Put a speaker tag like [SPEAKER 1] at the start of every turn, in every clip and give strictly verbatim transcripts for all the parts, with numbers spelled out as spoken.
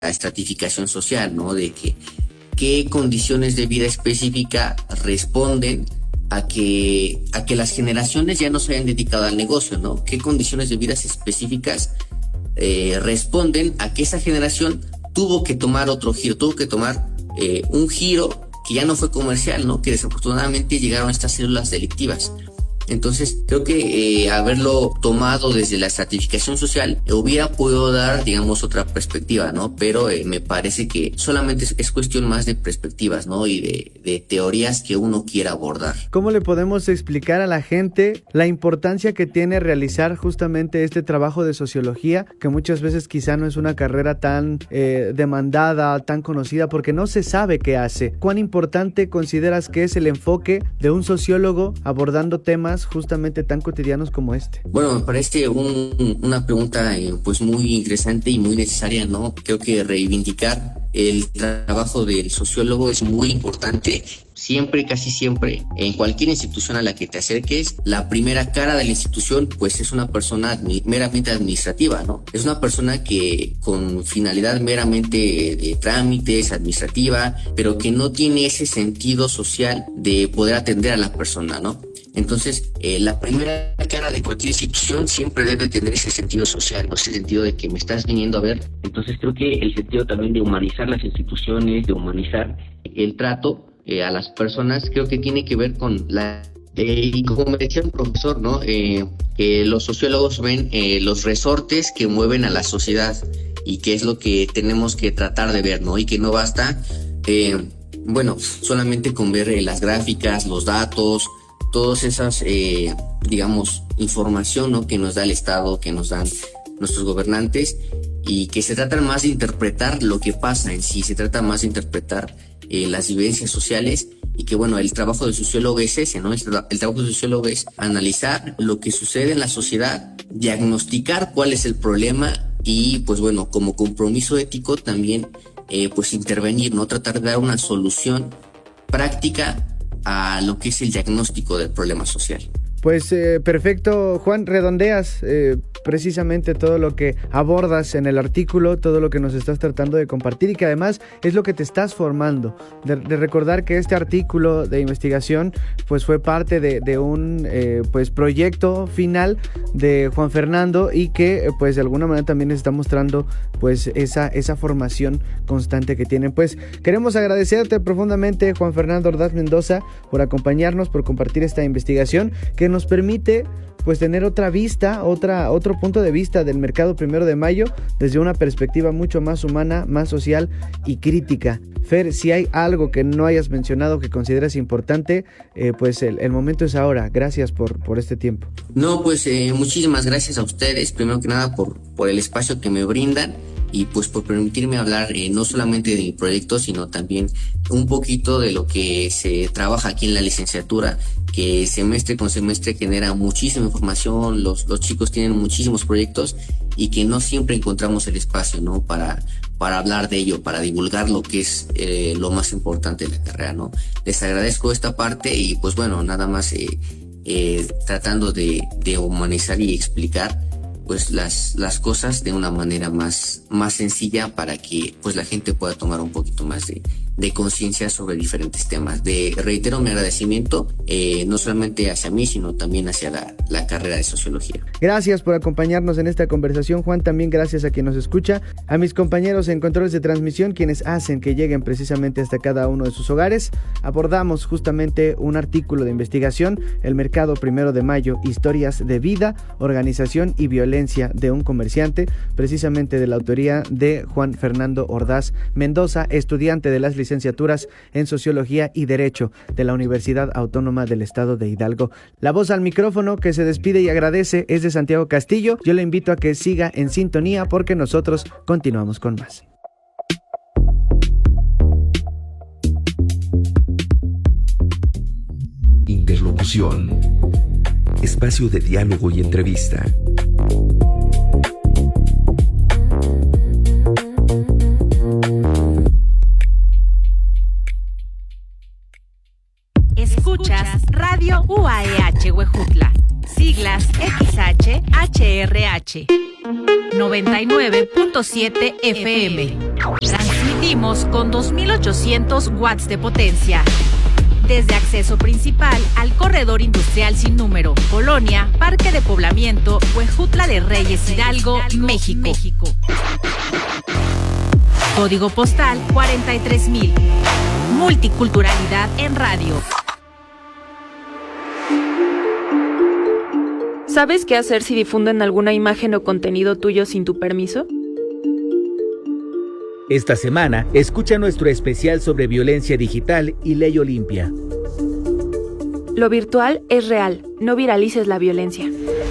[SPEAKER 1] estratificación social, ¿no? De que qué condiciones de vida específica responden a que, a que las generaciones ya no se hayan dedicado al negocio, ¿no? ¿Qué condiciones de vida específicas eh, responden a que esa generación tuvo que tomar otro giro, tuvo que tomar eh, un giro que ya no fue comercial, ¿no? Que desafortunadamente llegaron estas células delictivas. Entonces, creo que eh, haberlo tomado desde la estratificación social eh, hubiera podido dar, digamos, otra perspectiva, ¿no? Pero eh, me parece que solamente es, es cuestión más de perspectivas, ¿no? Y de, de teorías que uno quiera abordar.
[SPEAKER 2] ¿Cómo le podemos explicar a la gente la importancia que tiene realizar justamente este trabajo de sociología, que muchas veces quizá no es una carrera tan eh, demandada, tan conocida, porque no se sabe qué hace? ¿Cuán importante consideras que es el enfoque de un sociólogo abordando temas justamente tan cotidianos como este?
[SPEAKER 1] Bueno, me parece un, una pregunta eh, pues muy interesante y muy necesaria, ¿no? Creo que reivindicar el trabajo del sociólogo es muy importante. Siempre, casi siempre, en cualquier institución a la que te acerques, la primera cara de la institución pues es una persona admi- meramente administrativa, ¿no? Es una persona que con finalidad meramente de trámites, administrativa, pero que no tiene ese sentido social de poder atender a la persona, ¿no? Entonces, eh, la primera cara de cualquier institución siempre debe tener ese sentido social, ¿no? Ese sentido de que me estás viniendo a ver. Entonces, creo que el sentido también de humanizar las instituciones, de humanizar el trato eh, a las personas, creo que tiene que ver con la... Eh, y como me decía un profesor, ¿no? Eh, que los sociólogos ven eh, los resortes que mueven a la sociedad y que es lo que tenemos que tratar de ver, ¿no? Y que no basta, eh, bueno, solamente con ver eh, las gráficas, los datos, todas esas, eh, digamos, información, ¿no? Que nos da el Estado, que nos dan nuestros gobernantes, y que se trata más de interpretar lo que pasa en sí, se trata más de interpretar eh, las vivencias sociales, y que, bueno, el trabajo del sociólogo es ese, ¿no? El, tra- el trabajo del sociólogo es analizar lo que sucede en la sociedad, diagnosticar cuál es el problema y, pues, bueno, como compromiso ético también, eh, pues, intervenir, ¿no? Tratar de dar una solución práctica a lo que es el diagnóstico del problema social.
[SPEAKER 2] Pues eh, perfecto, Juan, redondeas eh, precisamente todo lo que abordas en el artículo, todo lo que nos estás tratando de compartir y que además es lo que te estás formando. De, de recordar que este artículo de investigación pues fue parte de, de un eh, pues proyecto final de Juan Fernando y que pues de alguna manera también está mostrando pues esa, esa formación constante que tienen. Pues queremos agradecerte profundamente, Juan Fernando Ordaz Mendoza, por acompañarnos, por compartir esta investigación que nos permite pues tener otra vista, otra, otro punto de vista del mercado primero de mayo desde una perspectiva mucho más humana, más social y crítica. Fer, si hay algo que no hayas mencionado que consideras importante, eh, pues el, el momento es ahora. Gracias por, por este tiempo.
[SPEAKER 1] No, pues eh, muchísimas gracias a ustedes, primero que nada por, por el espacio que me brindan y pues por permitirme hablar eh, no solamente de mi proyecto, sino también un poquito de lo que se trabaja aquí en la licenciatura, que semestre con semestre genera muchísima información, los, los chicos tienen muchísimos proyectos y que no siempre encontramos el espacio, ¿no? Para, para hablar de ello, para divulgar lo que es eh, lo más importante de la carrera, ¿no? Les agradezco esta parte y pues bueno, nada más eh, eh, tratando de, de humanizar y explicar pues las, las cosas de una manera más, más sencilla para que pues la gente pueda tomar un poquito más de, de conciencia sobre diferentes temas. De, reitero mi agradecimiento, eh, no solamente hacia mí, sino también hacia la, la carrera de sociología.
[SPEAKER 2] Gracias por acompañarnos en esta conversación, Juan. También gracias a quien nos escucha, a mis compañeros en controles de transmisión, quienes hacen que lleguen precisamente hasta cada uno de sus hogares. Abordamos justamente un artículo de investigación, El mercado primero de mayo, historias de vida, organización y violencia de un comerciante, precisamente de la autoría de Juan Fernando Ordaz Mendoza, estudiante de las licenciaturas en Sociología y Derecho de la Universidad Autónoma del Estado de Hidalgo. La voz al micrófono que se despide y agradece es de Santiago Castillo. Yo le invito a que siga en sintonía porque nosotros continuamos con más.
[SPEAKER 3] Interlocución. Espacio de diálogo y entrevista.
[SPEAKER 4] Escuchas Radio U A E H Huejutla, siglas X H H R H, noventa y nueve punto siete F M. Transmitimos con dos mil ochocientos watts de potencia. Desde acceso principal al corredor industrial sin número, Colonia, Parque de Poblamiento, Huejutla de Reyes, Hidalgo, México. México. Código postal cuarenta y tres mil. Multiculturalidad en radio.
[SPEAKER 5] ¿Sabes qué hacer si difunden alguna imagen o contenido tuyo sin tu permiso?
[SPEAKER 6] Esta semana, escucha nuestro especial sobre violencia digital y ley Olimpia.
[SPEAKER 5] Lo virtual es real, no viralices la violencia.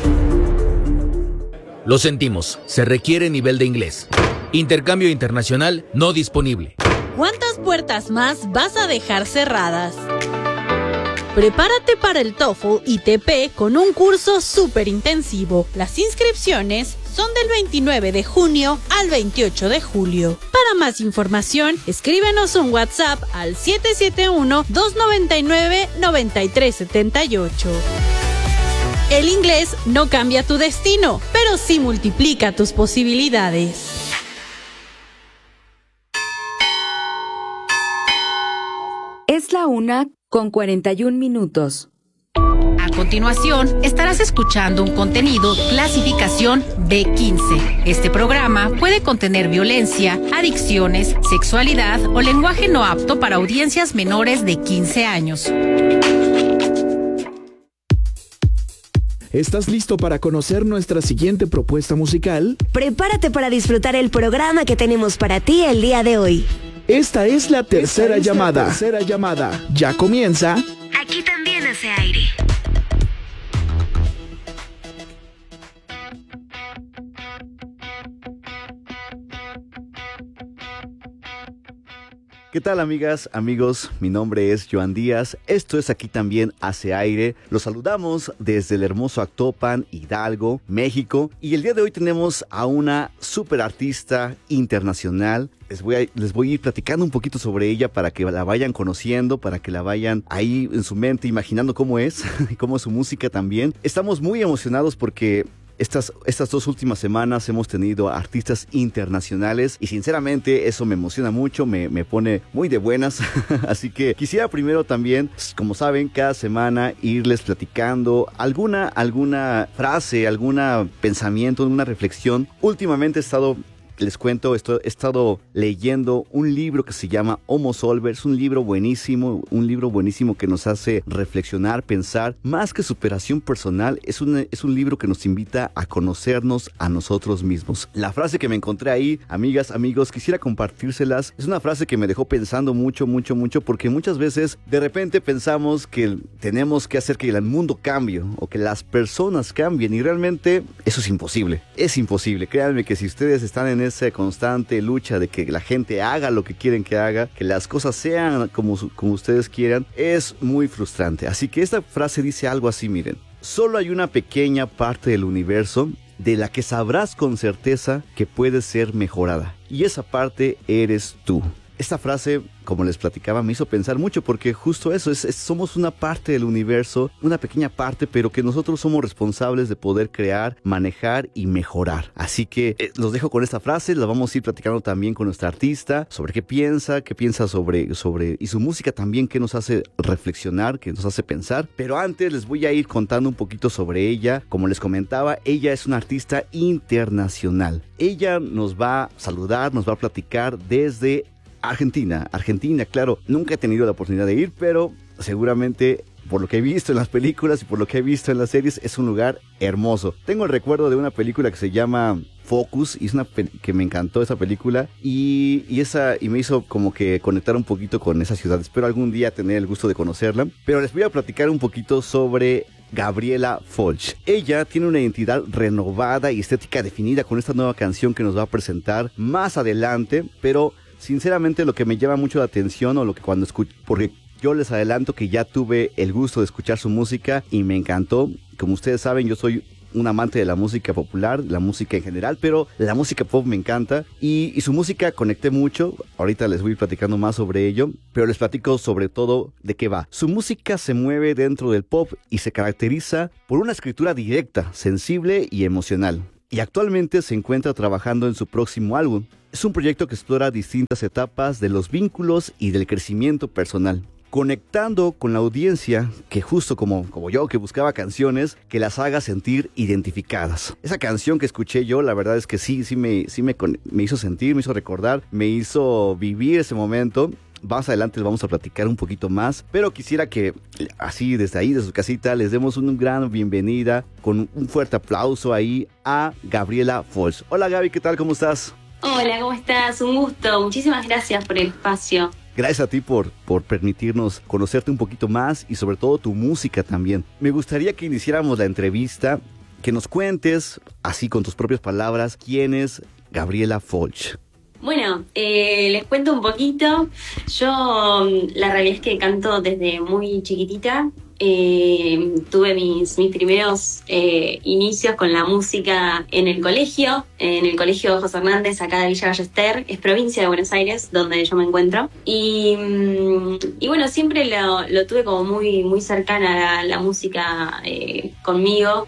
[SPEAKER 6] Lo sentimos, se requiere nivel de inglés. Intercambio internacional no disponible.
[SPEAKER 7] ¿Cuántas puertas más vas a dejar cerradas? Prepárate para el TOEFL I T P con un curso súper intensivo. Las inscripciones son del veintinueve de junio al veintiocho de julio. Para más información, escríbenos un WhatsApp al siete siete uno, dos nueve nueve, nueve tres siete ocho. El inglés no cambia tu destino, pero sí multiplica tus posibilidades.
[SPEAKER 8] Es la una con cuarenta y un minutos.
[SPEAKER 4] A continuación, estarás escuchando un contenido clasificación B quince. Este programa puede contener violencia, adicciones, sexualidad o lenguaje no apto para audiencias menores de quince años.
[SPEAKER 9] ¿Estás listo para conocer nuestra siguiente propuesta musical?
[SPEAKER 10] Prepárate para disfrutar el programa que tenemos para ti el día de hoy.
[SPEAKER 9] Esta es la tercera es llamada. La tercera llamada. Ya comienza.
[SPEAKER 10] Aquí también hace aire.
[SPEAKER 11] ¿Qué tal, amigas, amigos? Mi nombre es Joan Díaz. Esto es Aquí también hace aire. Los saludamos desde el hermoso Actopan, Hidalgo, México. Y el día de hoy tenemos a una super artista internacional. Les voy, a, les voy a ir platicando un poquito sobre ella para que la vayan conociendo, para que la vayan ahí en su mente imaginando cómo es, cómo es su música también. Estamos muy emocionados porque Estas, estas dos últimas semanas hemos tenido artistas internacionales y sinceramente eso me emociona mucho, me, me pone muy de buenas. Así que quisiera primero también, como saben, cada semana irles platicando alguna, alguna frase, algún pensamiento, alguna reflexión. Últimamente he estado... Les cuento, esto, he estado leyendo un libro que se llama Homo Solver. Es un libro buenísimo, un libro buenísimo que nos hace reflexionar, pensar. Más que superación personal, es un, es un libro que nos invita a conocernos a nosotros mismos. La frase que me encontré ahí, amigas, amigos, quisiera compartírselas. Es una frase que me dejó pensando mucho, mucho, mucho, porque muchas veces de repente pensamos que tenemos que hacer que el mundo cambie o que las personas cambien y realmente eso es imposible. Es imposible. Créanme que si ustedes están en esa constante lucha de que la gente haga lo que quieren que haga, que las cosas sean como, como ustedes quieran, es muy frustrante. Así que esta frase dice algo así, miren: solo hay una pequeña parte del universo de la que sabrás con certeza que puede ser mejorada, y esa parte eres tú. Esta frase, como les platicaba, me hizo pensar mucho porque justo eso, es, es, somos una parte del universo, una pequeña parte, pero que nosotros somos responsables de poder crear, manejar y mejorar. Así que eh, los dejo con esta frase, la vamos a ir platicando también con nuestra artista, sobre qué piensa, qué piensa sobre, sobre, y su música también, que nos hace reflexionar, que nos hace pensar. Pero antes les voy a ir contando un poquito sobre ella. Como les comentaba, ella es una artista internacional. Ella nos va a saludar, nos va a platicar desde Argentina, Argentina, claro, nunca he tenido la oportunidad de ir, pero seguramente por lo que he visto en las películas y por lo que he visto en las series, es un lugar hermoso. Tengo el recuerdo de una película que se llama Focus, y es una pe- que me encantó esa película y, y, esa, y me hizo como que conectar un poquito con esa ciudad. Espero algún día tener el gusto de conocerla, pero les voy a platicar un poquito sobre Gabriela Folch. Ella tiene una identidad renovada y estética definida con esta nueva canción que nos va a presentar más adelante, pero sinceramente lo que me llama mucho la atención, o lo que cuando escucho, porque yo les adelanto que ya tuve el gusto de escuchar su música y me encantó. Como ustedes saben, yo soy un amante de la música popular, la música en general, pero la música pop me encanta y, y su música conecté mucho. Ahorita les voy a ir platicando más sobre ello, pero les platico sobre todo de qué va. Su música se mueve dentro del pop y se caracteriza por una escritura directa, sensible y emocional. y actualmente se encuentra trabajando en su próximo álbum. Es un proyecto que explora distintas etapas de los vínculos y del crecimiento personal, conectando con la audiencia que justo como, como yo, que buscaba canciones que las haga sentir identificadas. Esa canción que escuché yo, la verdad es que sí, sí me, sí me, me hizo sentir, me hizo recordar, me hizo vivir ese momento. Más adelante les vamos a platicar un poquito más, pero quisiera que así desde ahí, de su casita, les demos una gran bienvenida con un fuerte aplauso ahí a Gabriela Folch. Hola Gaby, ¿qué tal? ¿Cómo estás?
[SPEAKER 12] Hola, ¿cómo estás? Un gusto. Muchísimas gracias por el espacio.
[SPEAKER 11] Gracias a ti por, por permitirnos conocerte un poquito más y sobre todo tu música también. Me gustaría que iniciáramos la entrevista, que nos cuentes, así con tus propias palabras, quién es Gabriela Folch.
[SPEAKER 12] Bueno, eh, les cuento un poquito. Yo la realidad es que canto desde muy chiquitita. Eh, tuve mis, mis primeros eh, inicios con la música en el colegio, en el colegio José Hernández, acá de Villa Ballester, es provincia de Buenos Aires, donde yo me encuentro. Y, y bueno, siempre lo, lo tuve como muy, muy cercana la, la música eh, conmigo.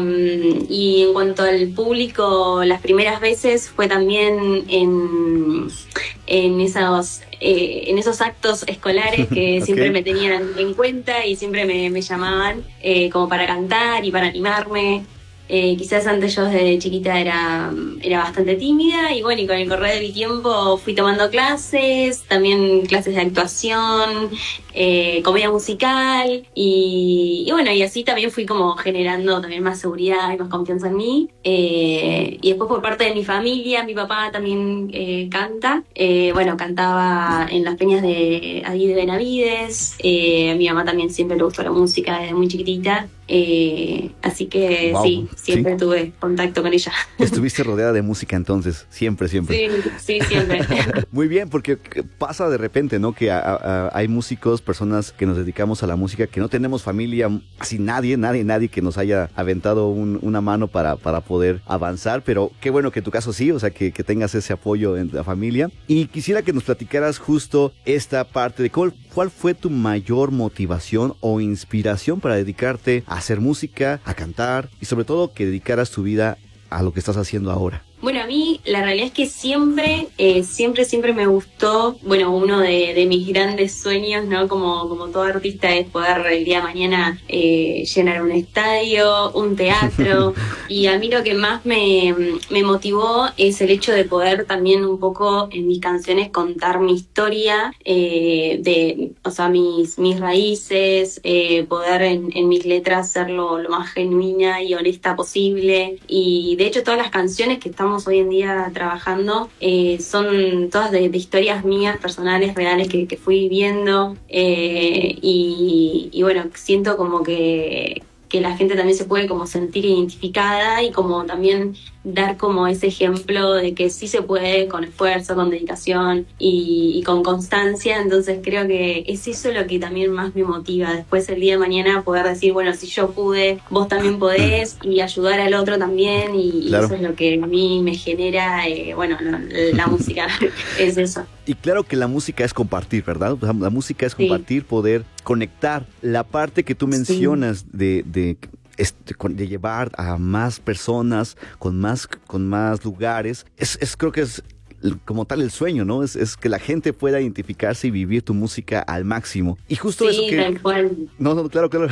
[SPEAKER 12] Eh, y en cuanto al público, las primeras veces fue también en, en esos... Eh, en esos actos escolares que siempre okay. me tenían en cuenta y siempre me, me llamaban eh, como para cantar y para animarme. Eh, quizás antes yo desde chiquita era, era bastante tímida y bueno, y con el correr del tiempo fui tomando clases, también clases de actuación, eh, comedia musical y, y bueno, y así también fui como generando también más seguridad y más confianza en mí. Eh, y después por parte de mi familia, mi papá también eh, canta, eh, bueno, cantaba en las peñas de ahí de Benavides, eh, a mi mamá también siempre le gustó la música desde muy chiquitita. Eh, así que wow, sí, siempre ¿sí? tuve contacto con ella.
[SPEAKER 11] Estuviste rodeada de música entonces, siempre, siempre.
[SPEAKER 12] Sí, sí, siempre.
[SPEAKER 11] Muy bien, porque pasa de repente, ¿no? Que a, a, hay músicos, personas que nos dedicamos a la música, que no tenemos familia, así nadie, nadie, nadie que nos haya aventado un, una mano para, para poder avanzar, pero qué bueno que en tu caso sí, o sea, que, que tengas ese apoyo en la familia. Y quisiera que nos platicaras justo esta parte de cuál, cuál fue tu mayor motivación o inspiración para dedicarte a hacer música, a cantar y sobre todo que dedicaras tu vida a lo que estás haciendo ahora.
[SPEAKER 12] Bueno, a mí la realidad es que siempre, eh, siempre, siempre me gustó, bueno, uno de, de mis grandes sueños, ¿no? Como, como todo artista es poder el día de mañana eh, llenar un estadio, un teatro. Y a mí lo que más me, me motivó es el hecho de poder también un poco en mis canciones contar mi historia, eh, de, o sea, mis, mis raíces, eh, poder en, en mis letras ser lo, lo más genuina y honesta posible. Y de hecho todas las canciones que estamos hoy en día trabajando eh, son todas de, de historias mías, personales, reales que, que fui viviendo eh, y, y bueno, siento como que, que la gente también se puede como sentir identificada y como también dar como ese ejemplo de que sí se puede con esfuerzo, con dedicación y, y con constancia. Entonces creo que es eso lo que también más me motiva. Después el día de mañana poder decir, bueno, si yo pude, vos también podés y ayudar al otro también y, claro. y eso es lo que a mí me genera, eh, bueno, la, la música es eso.
[SPEAKER 11] Y claro que la música es compartir, ¿verdad? La música es compartir, sí. poder conectar. La parte que tú mencionas sí. de... de Este, de llevar a más personas con más con más lugares es, es creo que es como tal el sueño, ¿no? Es, es que la gente pueda identificarse y vivir tu música al máximo. Y justo
[SPEAKER 12] sí,
[SPEAKER 11] eso que...
[SPEAKER 12] tal cual.
[SPEAKER 11] No, no, claro, claro.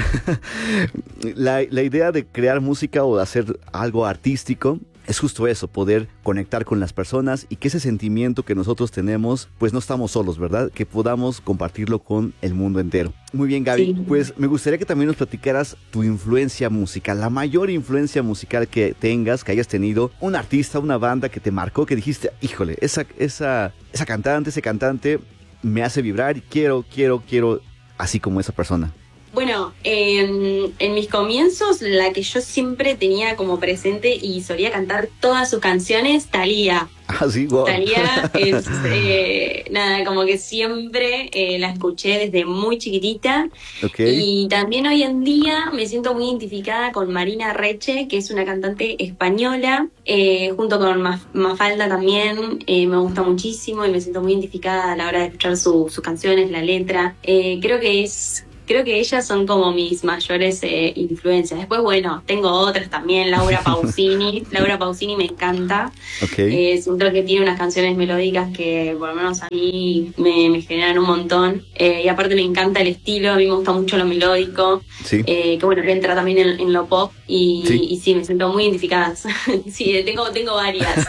[SPEAKER 11] la, la idea de crear música o de hacer algo artístico es justo eso, poder conectar con las personas y que ese sentimiento que nosotros tenemos, pues no estamos solos, ¿verdad? Que podamos compartirlo con el mundo entero. Muy bien, Gaby, sí. Pues me gustaría que también nos platicaras tu influencia musical, la mayor influencia musical que tengas, que hayas tenido, un artista, una banda que te marcó, que dijiste, híjole, esa, esa, esa cantante, ese cantante me hace vibrar y quiero, quiero, quiero, así como esa persona.
[SPEAKER 12] Bueno, eh, en mis comienzos, la que yo siempre tenía como presente y solía cantar todas sus canciones, Thalía.
[SPEAKER 11] Ah, sí, wow.
[SPEAKER 12] Thalía es, eh, nada, como que siempre eh, la escuché desde muy chiquitita.
[SPEAKER 11] Okay.
[SPEAKER 12] Y también hoy en día me siento muy identificada con Marina Reche, que es una cantante española, eh, junto con Maf- Mafalda también, eh, me gusta muchísimo y me siento muy identificada a la hora de escuchar su, sus canciones, la letra. Eh, creo que es... creo que ellas son como mis mayores eh, influencias. Después, bueno, tengo otras también, Laura Pausini. Laura Pausini me encanta.
[SPEAKER 11] Okay.
[SPEAKER 12] Eh, siento que tiene unas canciones melódicas que por lo menos a mí me, me generan un montón. Eh, y aparte me encanta el estilo, a mí me gusta mucho lo melódico.
[SPEAKER 11] Sí.
[SPEAKER 12] Eh, que bueno, que entra también en, en lo pop. Y
[SPEAKER 11] sí.
[SPEAKER 12] y sí, me siento muy identificada. Sí, tengo, tengo varias.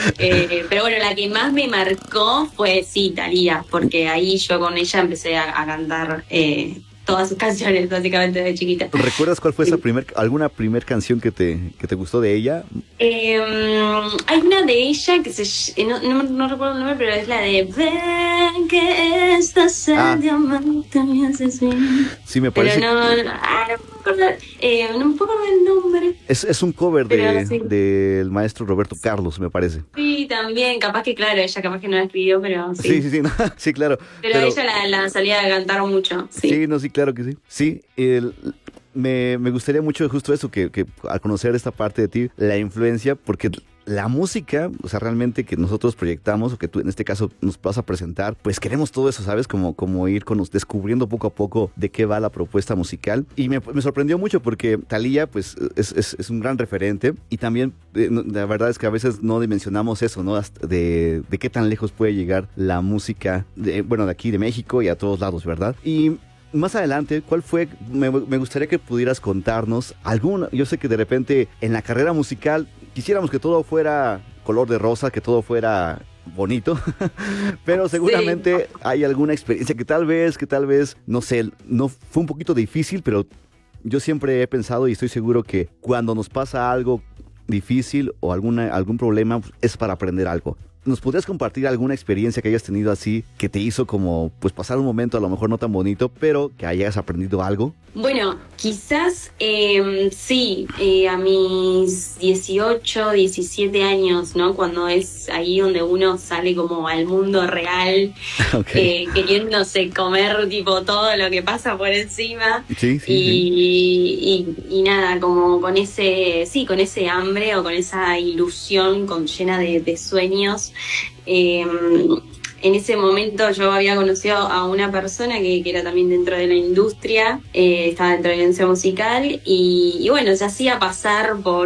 [SPEAKER 12] eh, pero bueno, la que más me marcó fue, sí, Thalía, porque ahí yo con ella empecé a, a cantar eh, todas sus canciones, básicamente, de chiquita.
[SPEAKER 11] ¿Recuerdas cuál fue esa primer, alguna primer canción que te, que te gustó de ella?
[SPEAKER 12] Eh, hay una de ella que se... No, no, no recuerdo el nombre, pero es la de Ven que estás en
[SPEAKER 11] Ah.
[SPEAKER 12] diamante me haces bien.
[SPEAKER 11] Sí, me parece.
[SPEAKER 12] Pero no, no, ah, no me acuerdo, eh, no me acuerdo el nombre.
[SPEAKER 11] Es, es un cover
[SPEAKER 12] Pero
[SPEAKER 11] de,
[SPEAKER 12] sí.
[SPEAKER 11] del maestro Roberto Carlos, me parece.
[SPEAKER 12] Sí, también, capaz que claro, ella capaz que no la escribió, pero sí.
[SPEAKER 11] Sí, sí, sí, no, sí, claro.
[SPEAKER 12] Pero, ella la, la salía a cantar mucho, sí.
[SPEAKER 11] Sí, no, sí, claro que sí. Sí, el, me, me gustaría mucho justo eso, que, que al conocer esta parte de ti, la influencia, porque la música, o sea, realmente que nosotros proyectamos, o que tú en este caso nos vas a presentar, pues queremos todo eso, ¿sabes? Como, como ir con, descubriendo poco a poco de qué va la propuesta musical. Y me, me sorprendió mucho porque Thalía, pues, es, es, es un gran referente. Y también, eh, la verdad es que a veces no dimensionamos eso, ¿no? Hasta de, de qué tan lejos puede llegar la música, de, bueno, de aquí, de México y a todos lados, ¿verdad? Y más adelante, ¿cuál fue? Me, me gustaría que pudieras contarnos alguna. Yo sé que de repente en la carrera musical quisiéramos que todo fuera color de rosa, que todo fuera bonito, pero seguramente sí. Hay alguna experiencia que tal vez, que tal vez, no sé, no fue un poquito difícil, pero yo siempre he pensado y estoy seguro que cuando nos pasa algo difícil o alguna, algún problema es para aprender algo. ¿Nos podrías compartir alguna experiencia que hayas tenido así que te hizo como pues pasar un momento a lo mejor no tan bonito, pero que hayas aprendido algo?
[SPEAKER 12] Bueno, quizás eh, sí, eh, a mis dieciocho, diecisiete años, ¿no? Cuando es ahí donde uno sale como al mundo real, okay. eh, queriéndose comer tipo todo lo que pasa por encima.
[SPEAKER 11] Sí, sí,
[SPEAKER 12] y,
[SPEAKER 11] sí.
[SPEAKER 12] Y, y nada, como con ese, sí, con ese hambre o con esa ilusión con, llena de, de sueños. Eh, en ese momento yo había conocido a una persona que, que era también dentro de la industria, eh, estaba dentro de la industria musical y, y bueno, se hacía pasar por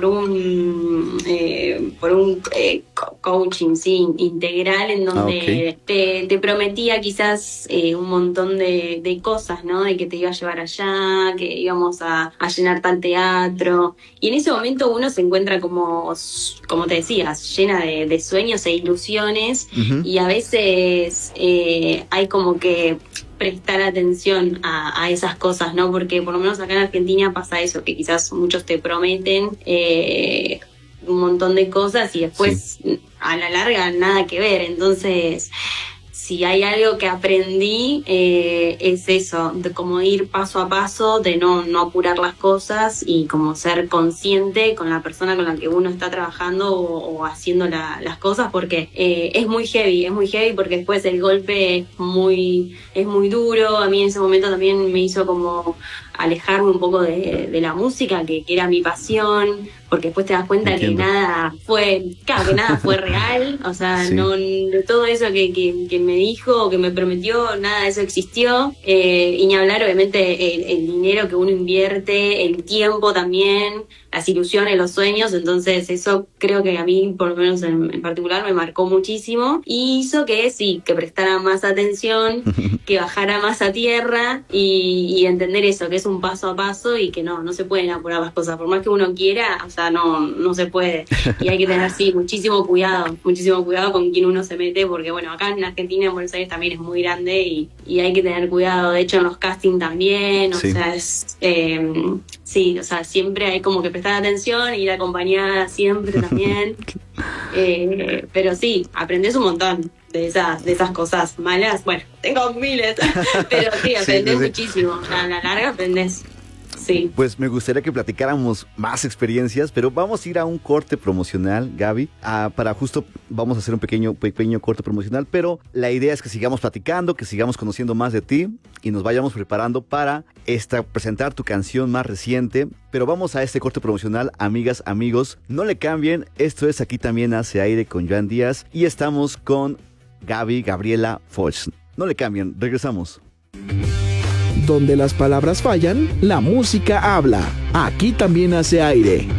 [SPEAKER 12] un eh, por un eh, coaching sí, integral en donde ah, okay. te, te prometía quizás eh, un montón de, de cosas, ¿no? De que te iba a llevar allá, que íbamos a, a llenar tal teatro y en ese momento uno se encuentra como, como te decías, llena de, de sueños e ilusiones uh-huh. y a veces Eh, hay como que prestar atención a, a esas cosas, ¿no? Porque por lo menos acá en Argentina pasa eso, que quizás muchos te prometen eh, un montón de cosas y después sí. a la larga nada que ver. Entonces, si hay algo que aprendí eh, es eso, de cómo ir paso a paso, de no, no apurar las cosas y como ser consciente con la persona con la que uno está trabajando o, o haciendo la, las cosas, porque eh, es muy heavy, es muy heavy porque después el golpe es muy, es muy duro. A mí en ese momento también me hizo como alejarme un poco de, de la música, que, que era mi pasión, porque después te das cuenta Entiendo. que nada fue, claro, que nada fue real, o sea, sí. no, de todo eso que, que, que me dijo o que me prometió, nada de eso existió, eh, y ni hablar obviamente el, el dinero que uno invierte, el tiempo también, las ilusiones, los sueños. Entonces eso creo que a mí, por lo menos en, en particular, me marcó muchísimo y hizo que sí, que prestara más atención, que bajara más a tierra y, y entender eso, que es un paso a paso y que no, no se pueden apurar las cosas, por más que uno quiera, o sea, no, no se puede, y hay que tener sí, muchísimo cuidado, muchísimo cuidado con quién uno se mete, porque bueno, acá en Argentina, en Buenos Aires también es muy grande y, y hay que tener cuidado, de hecho en los castings también, o sí. sea, es, eh, sí, o sea, siempre hay como que prestar atención, ir acompañada siempre también, eh, pero sí, aprendes un montón de esas, de esas cosas malas. Bueno, tengo miles, pero sí, aprendes sí, sí. muchísimo, a la larga aprendes. Sí.
[SPEAKER 11] Pues me gustaría que platicáramos más experiencias, pero vamos a ir a un corte promocional, Gaby, a, para justo, vamos a hacer un pequeño, pequeño corte promocional, pero la idea es que sigamos platicando, que sigamos conociendo más de ti y nos vayamos preparando para esta, presentar tu canción más reciente. Pero vamos a este corte promocional, amigas, amigos, no le cambien, esto es Aquí También Hace Aire con Joan Díaz y estamos con Gaby Gabriela Foch. No le cambien, regresamos.
[SPEAKER 9] Donde las palabras fallan, la música habla. Aquí también hace aire.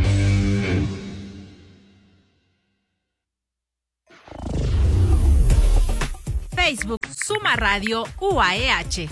[SPEAKER 4] Facebook, Suma Radio U A E H.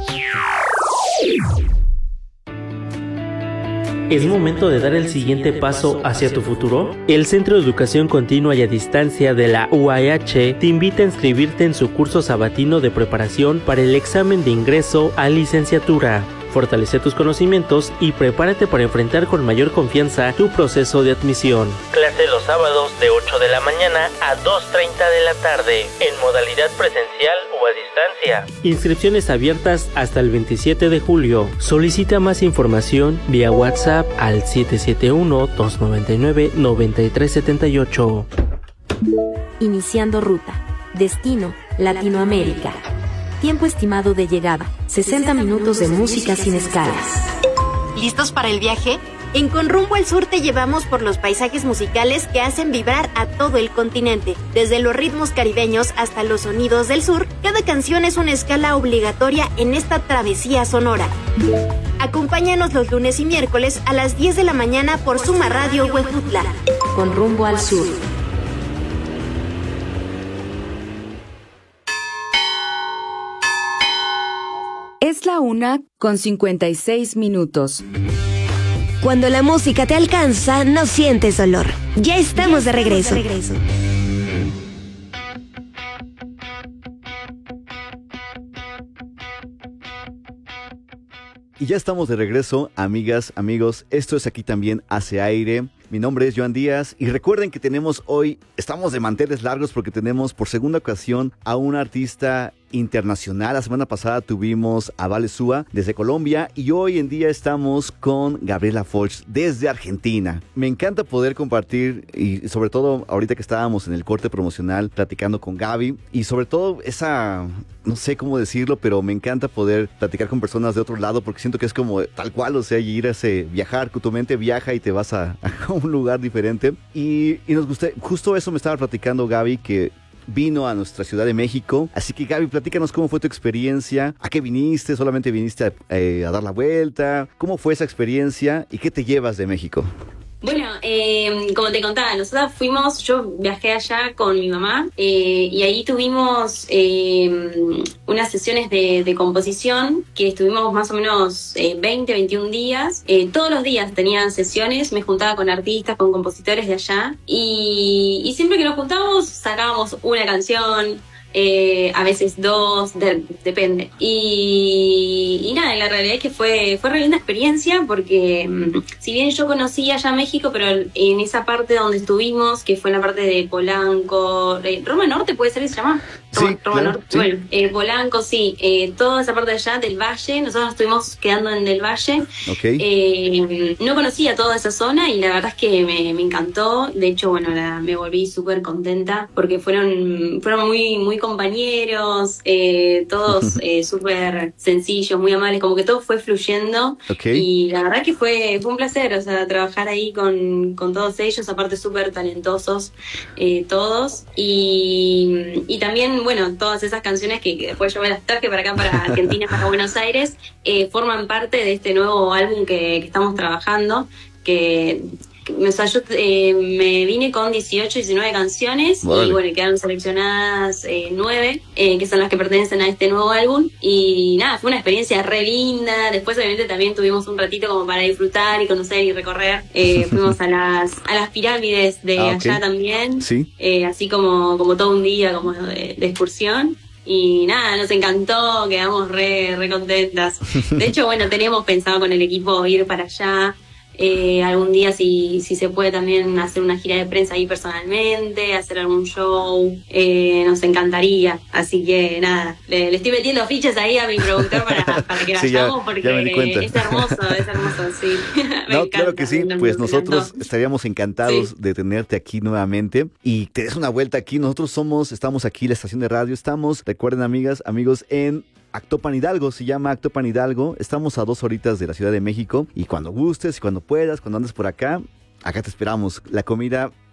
[SPEAKER 13] ¿Es momento de dar el siguiente paso hacia tu futuro? El Centro de Educación Continua y a Distancia de la U A E H te invita a inscribirte en su curso sabatino de preparación para el examen de ingreso a licenciatura. Fortalece tus conocimientos y prepárate para enfrentar con mayor confianza tu proceso de admisión. Clase los sábados de ocho de la mañana a dos treinta de la tarde, en modalidad presencial o a distancia. Inscripciones abiertas hasta el veintisiete de julio. Solicita más información vía WhatsApp al siete siete uno, dos nueve nueve, nueve tres siete ocho.
[SPEAKER 14] Iniciando ruta. Destino, Latinoamérica. Tiempo estimado de llegada, sesenta minutos de música sin escalas.
[SPEAKER 15] ¿Listos para el viaje? En Con Rumbo al Sur te llevamos por los paisajes musicales que hacen vibrar a todo el continente. Desde los ritmos caribeños hasta los sonidos del sur, cada canción es una escala obligatoria en esta travesía sonora. Acompáñanos los lunes y miércoles a las diez de la mañana por Suma Radio Huejutla.
[SPEAKER 14] Con Rumbo al Sur.
[SPEAKER 8] Es la una con cincuenta y seis minutos.
[SPEAKER 10] Cuando la música te alcanza, no sientes dolor. Ya estamos de regreso. De regreso.
[SPEAKER 11] Y ya estamos de regreso, amigas, amigos. Esto es Aquí también hace aire. Mi nombre es Joan Díaz y recuerden que tenemos hoy, estamos de manteles largos porque tenemos por segunda ocasión a un artista internacional. La semana pasada tuvimos a Vale Súa desde Colombia y hoy en día estamos con Gabriela Folch desde Argentina. Me encanta poder compartir y sobre todo ahorita que estábamos en el corte promocional platicando con Gaby y sobre todo esa, no sé cómo decirlo, pero me encanta poder platicar con personas de otro lado porque siento que es como tal cual, o sea, ir a ese viajar, tu mente viaja y te vas a, a un lugar diferente y, y nos gusta, justo eso me estaba platicando Gaby, que vino a nuestra Ciudad de México. Así que Gaby, platícanos cómo fue tu experiencia, a qué viniste, solamente viniste a, eh, a dar la vuelta, cómo fue esa experiencia y qué te llevas de México.
[SPEAKER 12] Bueno, eh, como te contaba, nosotros fuimos, yo viajé allá con mi mamá eh, y ahí tuvimos eh, unas sesiones de, de composición que estuvimos más o menos eh, veinte, veintiún días. Eh, todos los días tenían sesiones, me juntaba con artistas, con compositores de allá y, y siempre que nos juntábamos sacábamos una canción. Eh, a veces dos, de, depende. Y, y nada, la realidad es que fue, fue re linda experiencia porque mmm, si bien yo conocía ya México, pero en esa parte donde estuvimos, que fue en la parte de Polanco, eh, Roma Norte puede ser que se llama. Roma,
[SPEAKER 11] sí,
[SPEAKER 12] Roma
[SPEAKER 11] claro,
[SPEAKER 12] Norte,
[SPEAKER 11] sí.
[SPEAKER 12] Bueno, eh, Polanco, sí, eh, toda esa parte de allá del Valle, nosotros estuvimos quedando en Del Valle.
[SPEAKER 11] Okay.
[SPEAKER 12] Eh, no conocía toda esa zona y la verdad es que me, me encantó. De hecho, bueno, la, me volví súper contenta porque fueron, fueron muy, muy compañeros, eh, todos eh, súper sencillos, muy amables, como que todo fue fluyendo.
[SPEAKER 11] Okay.
[SPEAKER 12] Y la verdad que fue, fue un placer, o sea, trabajar ahí con, con todos ellos, aparte súper talentosos eh, todos. Y, y también, bueno, todas esas canciones que, que después yo me las traje para acá, para Argentina, para Buenos Aires, eh, forman parte de este nuevo álbum que, que estamos trabajando, que... O sea, yo eh, me vine con dieciocho, diecinueve canciones. Vale. Y bueno, quedaron seleccionadas eh, nueve, eh, que son las que pertenecen a este nuevo álbum. Y nada, fue una experiencia re linda. Después obviamente también tuvimos un ratito como para disfrutar y conocer y recorrer. Eh, fuimos a las a las pirámides de ah, allá okay. también.
[SPEAKER 11] Sí.
[SPEAKER 12] Eh, así como, como todo un día como de, de excursión. Y nada, nos encantó, quedamos re, re contentas. De hecho, bueno, teníamos pensado con el equipo ir para allá. Eh, algún día si, si se puede también hacer una gira de prensa ahí personalmente, hacer algún show, eh, nos encantaría. Así que nada, le, le estoy metiendo fichas ahí a mi productor para, para que vayamos, sí, ya, porque ya es hermoso, es hermoso, sí.
[SPEAKER 11] No, encanta, claro que sí, pues nosotros estaríamos encantados sí. de tenerte aquí nuevamente y te des una vuelta aquí. Nosotros somos, estamos aquí, la estación de radio, estamos, recuerden amigas, amigos, en Actopan Hidalgo, se llama Actopan Hidalgo. Estamos a dos horitas de la Ciudad de México y cuando gustes y cuando puedas, cuando andes por acá, acá te esperamos. La comida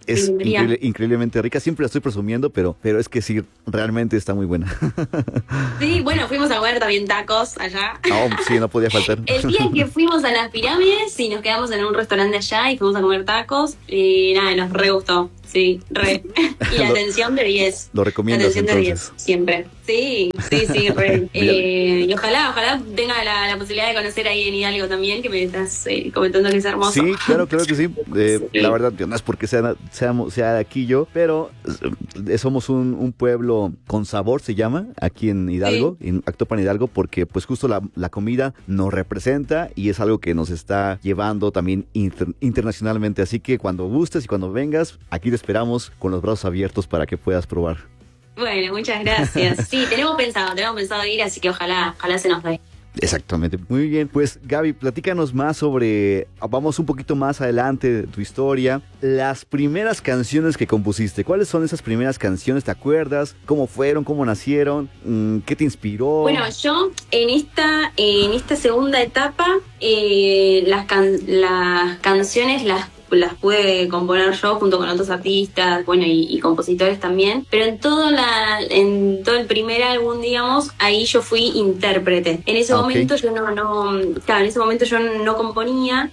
[SPEAKER 11] es increíble, increíblemente rica. Siempre la estoy presumiendo, pero, pero es que sí, realmente está muy buena.
[SPEAKER 12] Sí, bueno, fuimos a comer también tacos allá.
[SPEAKER 11] Oh, sí, no podía faltar.
[SPEAKER 12] El día que fuimos a las pirámides y nos quedamos en un restaurante allá y fuimos a comer tacos y nada, nos re gustó. Sí, re. Y la atención de diez.
[SPEAKER 11] Lo recomiendas entonces.
[SPEAKER 12] De diez, siempre. Sí, sí, sí, re. eh, y ojalá, ojalá tenga la, la posibilidad de conocer ahí en Hidalgo también, que me estás eh, comentando que es hermoso.
[SPEAKER 11] Sí, claro, claro que sí. Eh,
[SPEAKER 12] sí.
[SPEAKER 11] La verdad, no es porque sea, sea, sea de aquí yo, pero eh, somos un, un pueblo con sabor, se llama, aquí en Hidalgo, sí. En Actopan, Hidalgo, porque pues justo la, la comida nos representa y es algo que nos está llevando también inter, internacionalmente. Así que cuando gustes y cuando vengas, aquí te esperamos con los brazos abiertos para que puedas probar.
[SPEAKER 12] Bueno, muchas gracias. Sí, tenemos pensado, tenemos pensado ir, así que ojalá, ojalá se nos dé.
[SPEAKER 11] Exactamente, muy bien. Pues Gaby, platícanos más sobre, vamos un poquito más adelante de tu historia, las primeras canciones que compusiste. ¿Cuáles son esas primeras canciones? ¿Te acuerdas? ¿Cómo fueron? ¿Cómo nacieron? ¿Qué te inspiró?
[SPEAKER 12] Bueno, yo en esta en esta segunda etapa eh, las, can- las canciones las las pude componer yo junto con otros artistas, bueno, y, y compositores también, pero en todo la en todo el primer álbum, digamos, ahí yo fui intérprete. En ese okay. momento yo no, no, claro, en ese momento yo no componía,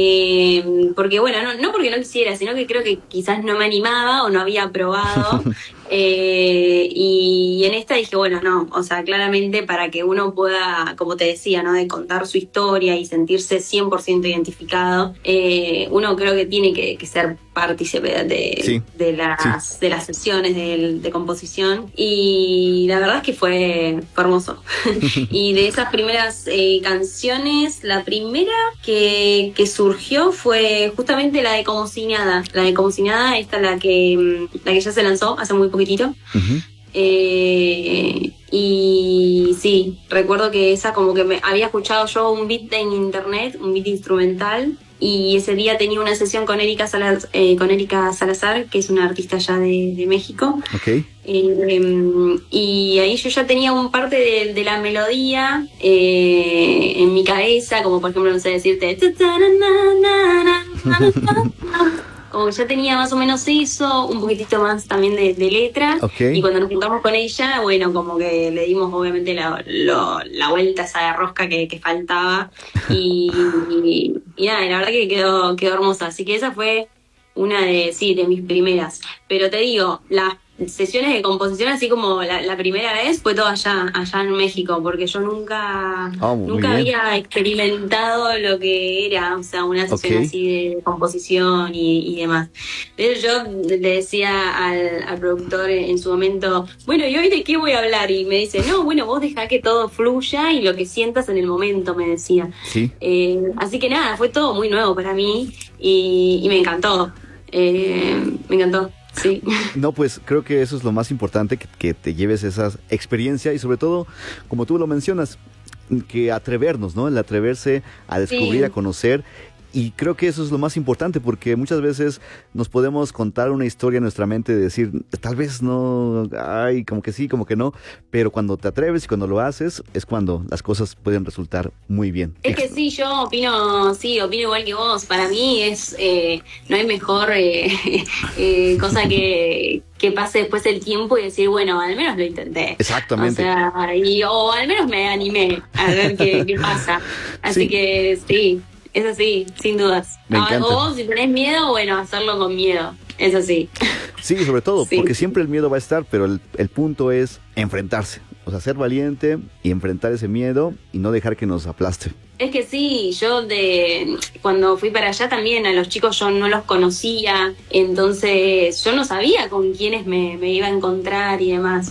[SPEAKER 12] eh, porque bueno, no, no porque no quisiera, sino que creo que quizás no me animaba o no había probado. Eh, y en esta dije, bueno, no, o sea, claramente para que uno pueda, como te decía, ¿no? De contar su historia y sentirse cien por ciento identificado, eh, uno creo que tiene que, que ser partícipe de, sí. de, las, sí. de las sesiones de, de composición, y la verdad es que fue, fue hermoso. Y de esas primeras eh, canciones, la primera que, que surgió fue justamente la de Como si nada. La de Como si nada, esta la que, la que ya se lanzó hace muy poquitito. Uh-huh. Eh, y sí, recuerdo que esa como que me había escuchado yo un beat en internet, un beat instrumental, y ese día tenía una sesión con Erika Salazar, eh, con Erika Salazar, que es una artista allá de, de México.
[SPEAKER 11] Okay.
[SPEAKER 12] Eh, y ahí yo ya tenía un parte de, de la melodía eh, en mi cabeza, como por ejemplo, no sé, decirte como que ya tenía más o menos eso, un poquitito más también de, de letra. Okay. Y cuando nos juntamos con ella, bueno, como que le dimos obviamente la, lo, la vuelta a esa rosca que, que faltaba. Y, y, y nada, la verdad que quedó, quedó hermosa. Así que esa fue una de, sí, de mis primeras. Pero te digo, las sesiones de composición, así como la, la primera vez, fue todo allá, allá en México, porque yo nunca, oh, nunca había experimentado lo que era, o sea, una sesión okay. así de composición y, y demás. Entonces yo le decía al, al productor en su momento, bueno, ¿y hoy de qué voy a hablar? Y me dice, no, bueno, vos dejá que todo fluya y lo que sientas en el momento, me decía.
[SPEAKER 11] Sí.
[SPEAKER 12] Eh, así que nada, fue todo muy nuevo para mí y, y me encantó, eh, me encantó. Sí.
[SPEAKER 11] No, pues creo que eso es lo más importante, que, que te lleves esa experiencia y sobre todo, como tú lo mencionas, que atrevernos, ¿no? El atreverse a descubrir, sí. a conocer. Y creo que eso es lo más importante, porque muchas veces nos podemos contar una historia en nuestra mente de decir, tal vez no, ay, como que sí, como que no, pero cuando te atreves y cuando lo haces, es cuando las cosas pueden resultar muy bien.
[SPEAKER 12] Es que sí, yo opino, sí, opino igual que vos. Para mí es, eh, no hay mejor eh, eh, cosa que... que pase después el tiempo y decir, bueno, al menos lo intenté.
[SPEAKER 11] Exactamente.
[SPEAKER 12] O sea, y, o al menos me animé a ver qué, qué pasa. Así sí. que sí, es así, sin dudas.
[SPEAKER 11] Me encanta.
[SPEAKER 12] O si tenés miedo, bueno, hacerlo con miedo. Es así.
[SPEAKER 11] Sí, sobre todo, sí. porque siempre el miedo va a estar, pero el, el punto es enfrentarse. O sea, ser valiente y enfrentar ese miedo y no dejar que nos aplaste.
[SPEAKER 12] Es que sí, yo de cuando fui para allá también a los chicos yo no los conocía, entonces yo no sabía con quiénes me, me iba a encontrar y demás.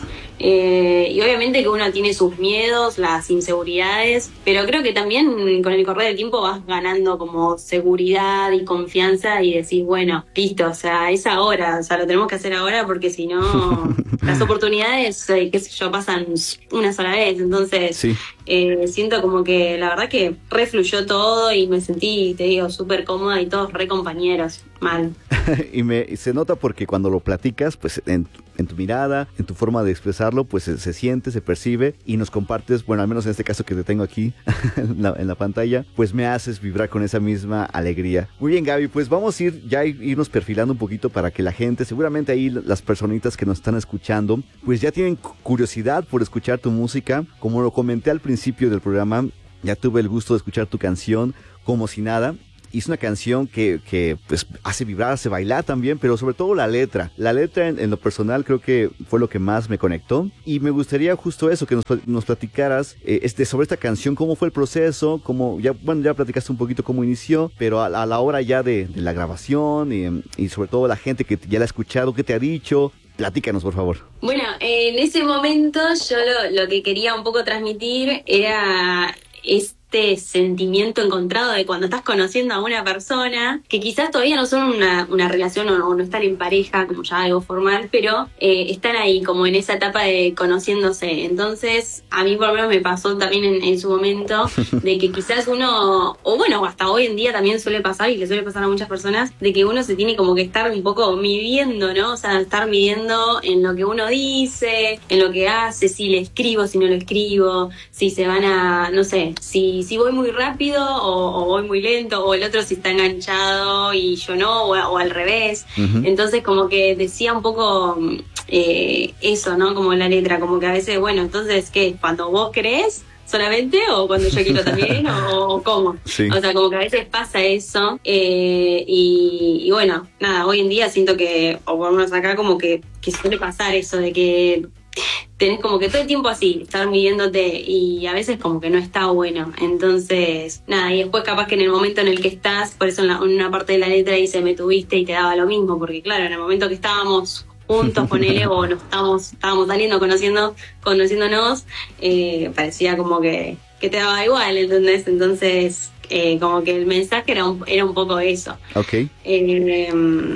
[SPEAKER 12] Eh, y obviamente que uno tiene sus miedos, las inseguridades, pero creo que también con el correr del tiempo vas ganando como seguridad y confianza y decís, bueno, listo, o sea, es ahora, o sea, lo tenemos que hacer ahora porque si no, las oportunidades, eh, qué sé yo, pasan una sola vez, entonces
[SPEAKER 11] sí.
[SPEAKER 12] eh, siento como que la verdad que refluyó todo y me sentí, te digo, súper cómoda y todos re compañeros. mal.
[SPEAKER 11] y, me, y se nota porque cuando lo platicas, pues en, en tu mirada, en tu forma de expresarlo, pues se, se siente, se percibe y nos compartes, bueno, al menos en este caso que te tengo aquí en, la, en la pantalla, pues me haces vibrar con esa misma alegría. Muy bien, Gaby, pues vamos a ir ya a irnos perfilando un poquito para que la gente, seguramente ahí las personitas que nos están escuchando, pues ya tienen curiosidad por escuchar tu música. Como lo comenté al principio del programa, ya tuve el gusto de escuchar tu canción, Como Si Nada. Y es una canción que, que pues hace vibrar, hace bailar también, pero sobre todo la letra. La letra en, en lo personal creo que fue lo que más me conectó. Y me gustaría justo eso, que nos, nos platicaras eh, este, sobre esta canción, cómo fue el proceso, cómo, ya, bueno, ya platicaste un poquito cómo inició, pero a, a la hora ya de, de la grabación y, y sobre todo la gente que ya la ha escuchado, ¿qué te ha dicho? Platícanos, por favor.
[SPEAKER 12] Bueno, en ese momento yo lo, lo que quería un poco transmitir era este sentimiento encontrado de cuando estás conociendo a una persona que quizás todavía no son una, una relación o no, no están en pareja como ya algo formal, pero eh, están ahí como en esa etapa de conociéndose. Entonces a mí por lo menos me pasó también en, en su momento de que quizás uno, o bueno, hasta hoy en día también suele pasar y le suele pasar a muchas personas, de que uno se tiene como que estar un poco midiendo, ¿no? O sea, estar midiendo en lo que uno dice, en lo que hace, si le escribo, si no lo escribo, si se van a, no sé, si si voy muy rápido o, o voy muy lento, o el otro si está enganchado y yo no, o, o al revés. Uh-huh. Entonces como que decía un poco eh, eso, ¿no? Como la letra, como que a veces, bueno, entonces, ¿qué? ¿Cuando vos querés solamente o cuando yo quiero también o, o cómo? Sí. O sea, como que a veces pasa eso eh, y, y bueno, nada, hoy en día siento que, o por lo menos acá, como que, que suele pasar eso de que tenés como que todo el tiempo así, estar midiéndote y a veces como que no está bueno. Entonces, nada, y después capaz que en el momento en el que estás, por eso en, la, en una parte de la letra dice me tuviste y te daba lo mismo, porque claro, en el momento que estábamos juntos, ponele, o nos estábamos, estábamos saliendo, conociendo, conociéndonos, eh, parecía como que, que te daba igual, ¿entendés? Entonces, eh, como que el mensaje era un, era un poco eso.
[SPEAKER 11] Ok.
[SPEAKER 12] Eh, eh,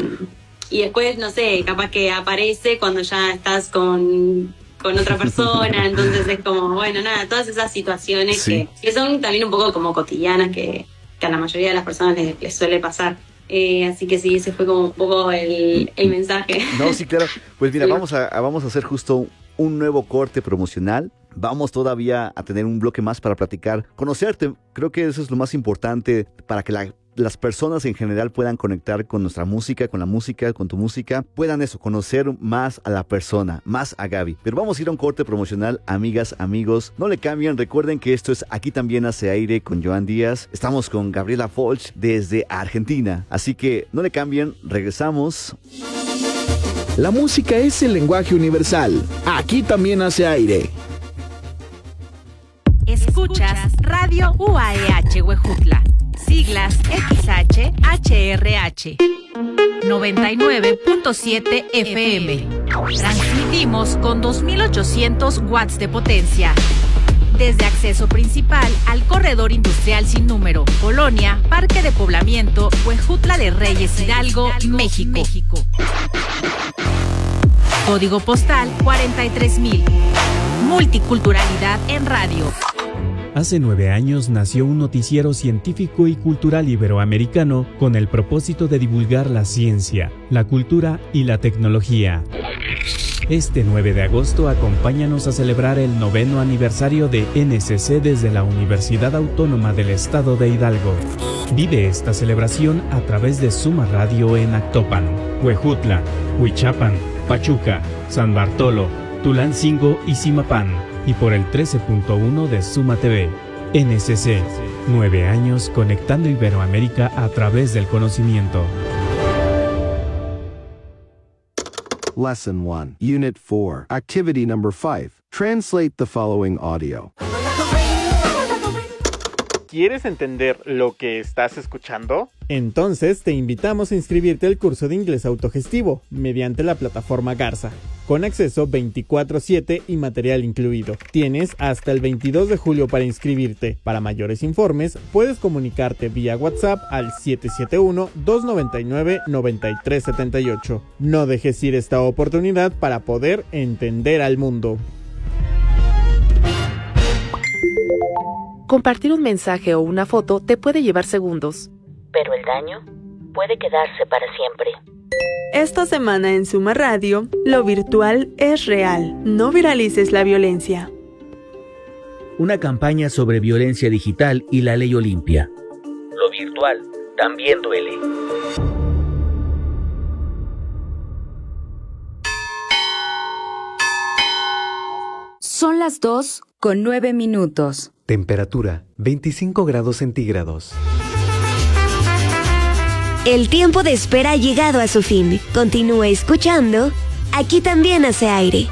[SPEAKER 12] y después, no sé, capaz que aparece cuando ya estás con, con otra persona, entonces es como, bueno, nada, todas esas situaciones sí. que, que son también un poco como cotidianas, que, que a la mayoría de las personas les, les suele pasar. Eh, así que sí, ese fue como un poco el, el mensaje.
[SPEAKER 11] No, sí, claro. Pues mira, sí. vamos a, a vamos a hacer justo un nuevo corte promocional. Vamos todavía a tener un bloque más para platicar, conocerte. Creo que eso es lo más importante para que la, las personas en general puedan conectar con nuestra música, con la música, con tu música. Puedan eso, conocer más a la persona, más a Gaby. Pero vamos a ir a un corte promocional, amigas, amigos. No le cambien, recuerden que esto es Aquí También Hace Aire con Joan Díaz. Estamos con Gabriela Folch desde Argentina. Así que no le cambien, regresamos.
[SPEAKER 9] La música es el lenguaje universal. Aquí También Hace Aire.
[SPEAKER 4] Escuchas Radio U A E H Huejutla, siglas X H H R H, noventa y nueve punto siete F M. Transmitimos con dos mil ochocientos watts de potencia. Desde acceso principal al corredor industrial sin número, Colonia, Parque de Poblamiento, Huejutla de Reyes, Hidalgo, México. México. Código postal cuarenta y tres mil. Multiculturalidad en radio.
[SPEAKER 16] Hace nueve años nació un noticiero científico y cultural iberoamericano con el propósito de divulgar la ciencia, la cultura y la tecnología. Este nueve de agosto acompáñanos a celebrar el noveno aniversario de N C C desde la Universidad Autónoma del Estado de Hidalgo. Vive esta celebración a través de Suma Radio en Actopan, Huejutla, Huichapan, Pachuca, San Bartolo, Tulancingo y Zimapán, y por el trece punto uno de Suma T V. N C C, nueve años conectando Iberoamérica a través del conocimiento.
[SPEAKER 17] Lesson one, Unit four, Activity number five. Translate the following audio.
[SPEAKER 18] ¿Quieres entender lo que estás escuchando? Entonces te invitamos a inscribirte al curso de inglés autogestivo mediante la plataforma Garza, con acceso veinticuatro siete y material incluido. Tienes hasta el veintidós de julio para inscribirte. Para mayores informes, puedes comunicarte vía WhatsApp al siete siete uno, dos nueve nueve, nueve tres siete ocho. No dejes ir esta oportunidad para poder entender al mundo.
[SPEAKER 5] Compartir un mensaje o una foto te puede llevar segundos,
[SPEAKER 19] pero el daño
[SPEAKER 14] puede quedarse para siempre.
[SPEAKER 5] Esta semana en Suma Radio, lo virtual es real. No viralices la violencia.
[SPEAKER 6] Una campaña sobre violencia digital y la ley Olimpia. Lo virtual también duele.
[SPEAKER 8] Son las dos con nueve minutos.
[SPEAKER 19] Temperatura veinticinco grados centígrados.
[SPEAKER 10] El tiempo de espera ha llegado a su fin. Continúa escuchando. Aquí también hace aire.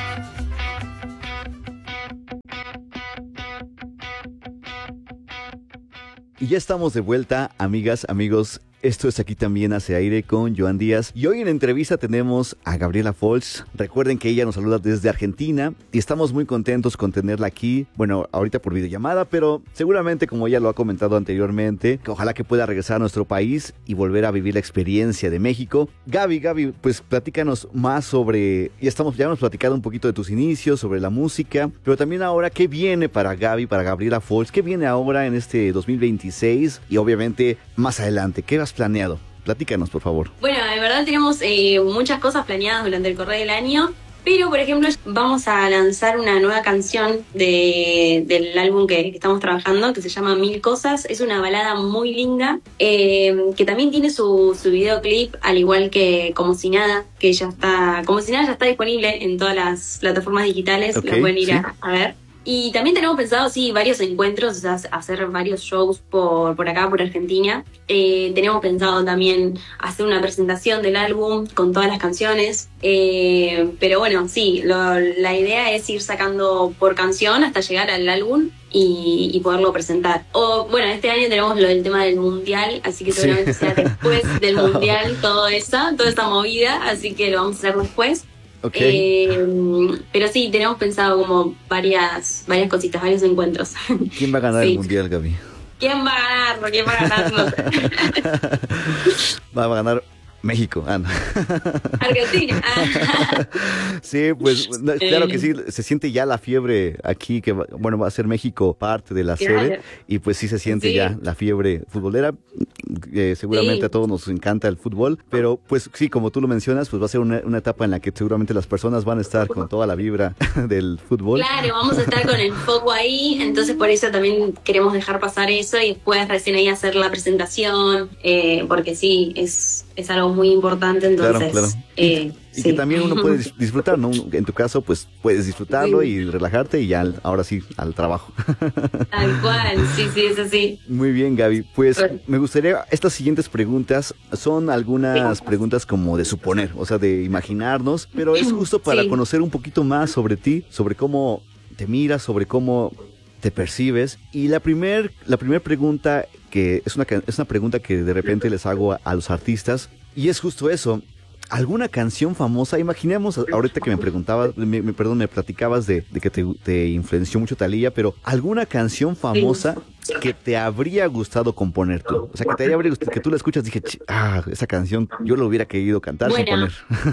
[SPEAKER 11] Y ya estamos de vuelta, amigas, amigos. Esto es Aquí también hace aire con Joan Díaz. Y hoy en entrevista tenemos a Gabriela Folz. Recuerden que ella nos saluda desde Argentina y estamos muy contentos con tenerla aquí. Bueno, ahorita por videollamada, pero seguramente, como ella lo ha comentado anteriormente, que ojalá que pueda regresar a nuestro país y volver a vivir la experiencia de México. Gaby, Gaby, pues platícanos más sobre... Ya estamos, ya hemos platicado un poquito de tus inicios, sobre la música, pero también ahora, ¿qué viene para Gaby, para Gabriela Folz? ¿Qué viene ahora en este dos mil veintiséis? Y obviamente más adelante, ¿qué vas planeado? Platícanos, por favor.
[SPEAKER 12] Bueno, de verdad tenemos eh, muchas cosas planeadas durante el correr del año, pero por ejemplo vamos a lanzar una nueva canción de, del álbum que, que estamos trabajando, que se llama Mil Cosas. Es una balada muy linda, eh, que también tiene su, su videoclip, al igual que Como Si Nada, que ya está, Como Si Nada ya está disponible en todas las plataformas digitales, okay, la pueden ir sí. a, a ver. Y también tenemos pensado, sí, varios encuentros, o sea, hacer varios shows por, por acá, por Argentina. Eh, tenemos pensado también hacer una presentación del álbum con todas las canciones. Eh, pero bueno, sí, lo, la idea es ir sacando por canción hasta llegar al álbum y, y poderlo presentar. O bueno, este año tenemos lo del tema del mundial, así que seguramente sí. sea después del mundial todo eso, toda esa movida, así que lo vamos a hacer después.
[SPEAKER 11] Okay.
[SPEAKER 12] Eh, pero sí, tenemos pensado como varias varias cositas, varios encuentros.
[SPEAKER 11] ¿Quién va a ganar
[SPEAKER 12] sí.
[SPEAKER 11] el mundial, Gaby?
[SPEAKER 12] ¿Quién va a ganarlo? ¿Quién va a ganarlo?
[SPEAKER 11] Va a ganar México. Ah, no.
[SPEAKER 12] Argentina.
[SPEAKER 11] Sí, pues claro que sí, se siente ya la fiebre aquí, que bueno, va a ser México parte de la claro. sede, y pues sí se siente sí. ya la fiebre futbolera. Eh, seguramente sí. a todos nos encanta el fútbol, pero pues sí, como tú lo mencionas, pues va a ser una, una etapa en la que seguramente las personas van a estar con toda la vibra del fútbol.
[SPEAKER 12] Claro, vamos a estar con el foco ahí, entonces por eso también queremos dejar pasar eso y después recién ahí hacer la presentación, eh, porque sí, es, es algo muy importante, entonces...
[SPEAKER 11] Claro, claro.
[SPEAKER 12] Eh,
[SPEAKER 11] y
[SPEAKER 12] sí.
[SPEAKER 11] que también uno puede disfrutar, ¿no? En tu caso, pues puedes disfrutarlo sí. y relajarte y ya ahora sí, al trabajo.
[SPEAKER 12] Tal cual, sí, sí, es así.
[SPEAKER 11] Muy bien, Gaby. Pues me gustaría, estas siguientes preguntas son algunas preguntas como de suponer, o sea, de imaginarnos, pero es justo para sí. conocer un poquito más sobre ti, sobre cómo te miras, sobre cómo te percibes. Y la primer, la primer pregunta, que es una, es una pregunta que de repente les hago a, a los artistas, y es justo eso. ¿Alguna canción famosa? Imaginemos, ahorita que me preguntabas, me, me, perdón, me platicabas de, de que te, te influenció mucho Thalía, pero ¿alguna canción famosa que te habría gustado componer tú? O sea, que te habría gustado, que tú la escuchas y dije, ah, esa canción yo lo hubiera querido cantar,
[SPEAKER 12] bueno,
[SPEAKER 11] componer.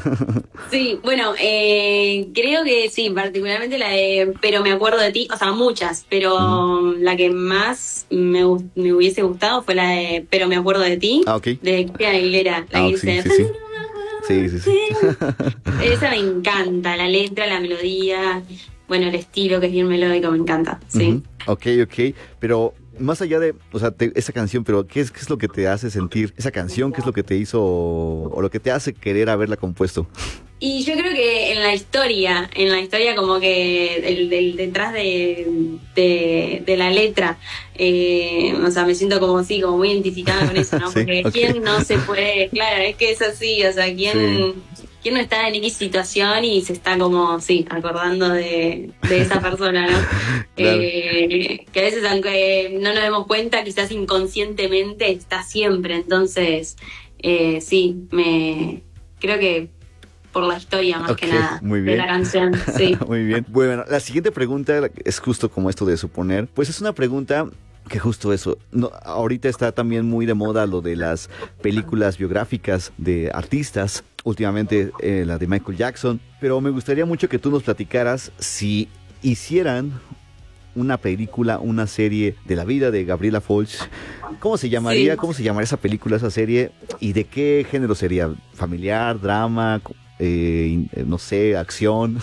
[SPEAKER 12] Sí, bueno, eh, creo que sí, particularmente la de Pero me acuerdo de ti, o sea, muchas, pero mm. la que más me, me hubiese gustado fue la de Pero me acuerdo de ti,
[SPEAKER 11] ah, okay.
[SPEAKER 12] de Cristina Aguilera, la
[SPEAKER 11] ah,
[SPEAKER 12] que
[SPEAKER 11] sí,
[SPEAKER 12] dice...
[SPEAKER 11] sí, sí. Sí, sí, sí.
[SPEAKER 12] Esa me encanta, la letra, la melodía, bueno, el estilo que es bien melódico, me encanta, sí.
[SPEAKER 11] Uh-huh. Ok, ok, pero más allá de, o sea, te, esa canción, pero ¿qué es, ¿qué es lo que te hace sentir esa canción? ¿Qué es lo que te hizo, o lo que te hace querer haberla compuesto?
[SPEAKER 12] Y yo creo que en la historia, en la historia como que el, el detrás de, de, de la letra, eh, o sea, me siento como así, como muy identificada con eso, ¿no?
[SPEAKER 11] Sí,
[SPEAKER 12] porque
[SPEAKER 11] okay.
[SPEAKER 12] quién no se puede, claro, es que es así, o sea, quién, sí. quién no está en X situación y se está como, sí, acordando de, de esa persona, ¿no? Claro. Eh, que a veces, aunque no nos demos cuenta, quizás inconscientemente está siempre, entonces, eh, sí, me creo que por la historia más okay, que nada muy bien. De la canción, sí.
[SPEAKER 11] Muy bien. Bueno, la siguiente pregunta es justo como esto de suponer, pues es una pregunta que justo eso, no, ahorita está también muy de moda lo de las películas biográficas de artistas, últimamente eh, la de Michael Jackson, pero me gustaría mucho que tú nos platicaras si hicieran una película, una serie de la vida de Gabriela Folch. ¿Cómo se llamaría? Sí. ¿Cómo se llamaría esa película, esa serie? ¿Y de qué género sería? ¿Familiar, drama, eh, no sé, acción?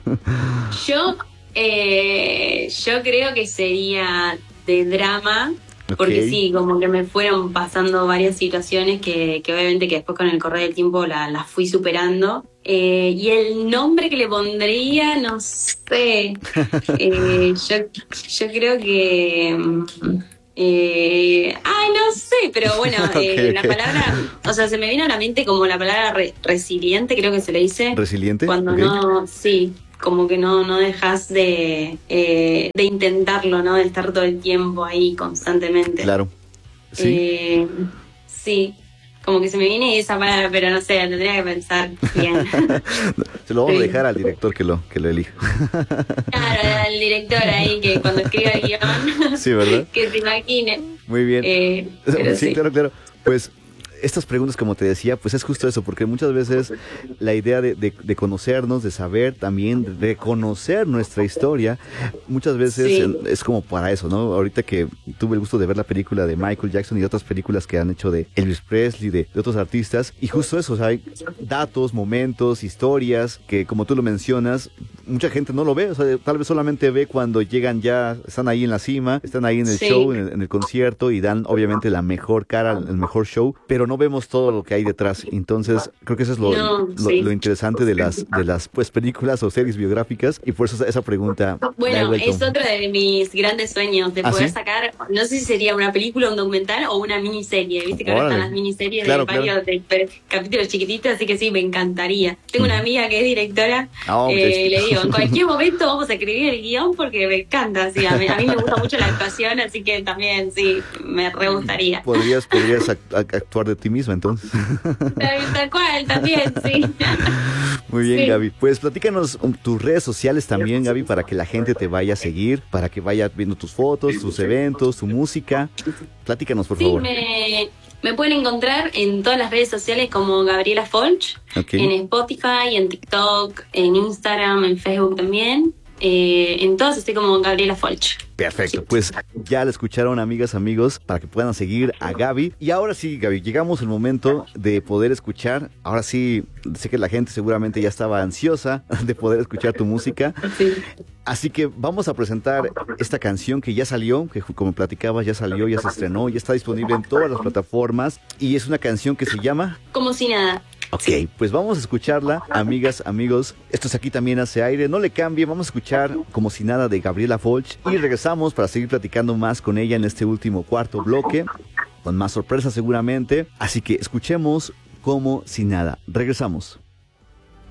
[SPEAKER 12] Yo, eh, yo creo que sería de drama. Porque okay. sí, como que me fueron pasando varias situaciones que, que obviamente que después con el correr del tiempo las la fui superando. Eh, y el nombre que le pondría, no sé. eh, yo, yo creo que... Eh, ay, no sé, pero bueno, okay, eh, la palabra, o sea, se me vino a la mente como la palabra re, resiliente, creo que se le dice.
[SPEAKER 11] ¿Resiliente?
[SPEAKER 12] Cuando okay. no, sí. Como que no, no dejas de, eh, de intentarlo, ¿no? De estar todo el tiempo ahí constantemente.
[SPEAKER 11] Claro. Sí.
[SPEAKER 12] Eh, sí. Como que se me viene esa palabra, pero no sé, tendría que pensar bien.
[SPEAKER 11] Se lo vamos sí. a dejar al director que lo, que lo elija.
[SPEAKER 12] Claro, al director ahí que cuando escriba el guión,
[SPEAKER 11] sí, ¿verdad?
[SPEAKER 12] Que se imagine.
[SPEAKER 11] Muy bien.
[SPEAKER 12] Eh,
[SPEAKER 11] sí, sí, claro, claro. Pues... estas preguntas, como te decía, pues es justo eso, porque muchas veces la idea de, de, de conocernos, de saber también, de conocer nuestra historia, muchas veces sí. es como para eso, ¿no? Ahorita que tuve el gusto de ver la película de Michael Jackson y otras películas que han hecho de Elvis Presley, de, de otros artistas, y justo eso, o sea, hay datos, momentos, historias, que como tú lo mencionas, mucha gente no lo ve, o sea, tal vez solamente ve cuando llegan ya, están ahí en la cima, están ahí en el sí. show, en el, en el concierto, y dan obviamente la mejor cara, el mejor show, pero no no vemos todo lo que hay detrás. Entonces creo que eso es lo,
[SPEAKER 12] no,
[SPEAKER 11] lo,
[SPEAKER 12] sí.
[SPEAKER 11] lo interesante de las de las pues películas o series biográficas, y por eso esa, esa pregunta
[SPEAKER 12] bueno, es otro de mis grandes sueños de
[SPEAKER 11] ¿Ah,
[SPEAKER 12] poder
[SPEAKER 11] sí?
[SPEAKER 12] sacar, no sé si sería una película, un documental o una miniserie, viste que ahora están las miniseries
[SPEAKER 11] claro,
[SPEAKER 12] de varios
[SPEAKER 11] claro.
[SPEAKER 12] de, de capítulos chiquititos, así que sí, me encantaría. Tengo una amiga que es directora,
[SPEAKER 11] oh,
[SPEAKER 12] eh, le digo, en cualquier momento vamos a escribir el guión porque me encanta, sí, a mí, a mí me gusta mucho la actuación, así que también sí, me re gustaría.
[SPEAKER 11] Podrías, podrías actuar de ti misma entonces.
[SPEAKER 12] Tal cual, también, sí.
[SPEAKER 11] Muy bien,
[SPEAKER 12] sí.
[SPEAKER 11] Gaby. Pues platícanos um, tus redes sociales también, Gaby, para que la gente te vaya a seguir, para que vaya viendo tus fotos, tus eventos, tu música. Platícanos, por
[SPEAKER 12] sí,
[SPEAKER 11] favor.
[SPEAKER 12] Me, me pueden encontrar en todas las redes sociales como Gabriela Folch, okay. en Spotify, en TikTok, en Instagram, en Facebook también. Eh, en todas estoy como Gabriela Folch.
[SPEAKER 11] Perfecto, pues ya la escucharon, amigas, amigos, para que puedan seguir a Gaby. Y ahora sí, Gaby, llegamos al momento de poder escuchar. Ahora sí, sé que la gente seguramente ya estaba ansiosa de poder escuchar tu música.
[SPEAKER 12] Sí.
[SPEAKER 11] Así que vamos a presentar esta canción que ya salió, que como platicabas ya salió, ya se estrenó, ya está disponible en todas las plataformas. Y es una canción que se llama...
[SPEAKER 12] Como si nada.
[SPEAKER 11] Ok, pues vamos a escucharla, amigas, amigos. Esto es Aquí También Hace Aire. No le cambie, vamos a escuchar Como si Nada de Gabriela Folch. Y regresamos para seguir platicando más con ella en este último cuarto bloque, con más sorpresas seguramente. Así que escuchemos Como si Nada. Regresamos.